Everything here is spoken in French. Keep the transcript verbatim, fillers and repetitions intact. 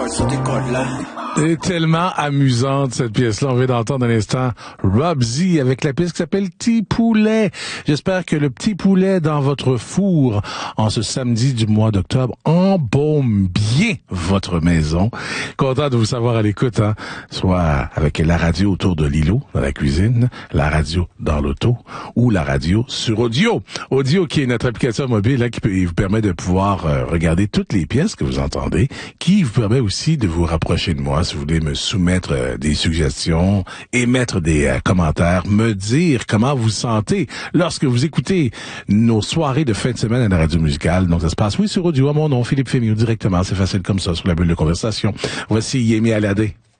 C'est tellement amusante, cette pièce-là. On vient d'entendre un instant Rob Z avec la pièce qui s'appelle Petit Poulet. J'espère que le petit poulet dans votre four en ce samedi du mois d'octobre embaume bien votre maison. Content de vous savoir à l'écoute, hein. Soit avec la radio autour de l'îlot, dans la cuisine, la radio dans l'auto ou la radio sur Audio. Audio qui est notre application mobile, là, qui peut, vous permet de pouvoir euh, regarder toutes les pièces que vous entendez, qui vous permet aussi de vous rapprocher de moi. Si vous voulez me soumettre euh, des suggestions, émettre des euh, commentaires, me dire comment vous sentez lorsque vous écoutez nos soirées de fin de semaine à la radio musicale. Donc ça se passe, oui, sur Audio, à mon nom, Philippe Fémiot, directement. C'est facile comme ça, sur la bulle de conversation. Voici Yemi Alade.